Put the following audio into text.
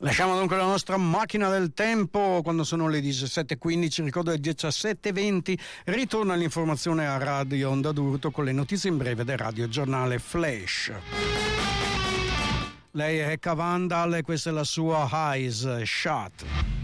Lasciamo dunque la nostra macchina del tempo quando sono le 17:15, ricordo le 17:20, ritorna l'informazione a Radio Onda d'Urto con le notizie in breve del Radio Giornale Flash. Lei è Cavandal e questa è la sua Eyes Shut.